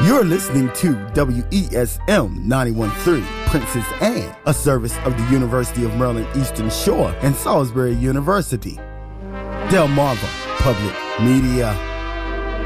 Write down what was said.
You're listening to WESM 91.3 Princess Anne, a service of the University of Maryland Eastern Shore and Salisbury University. Delmarva Public Media.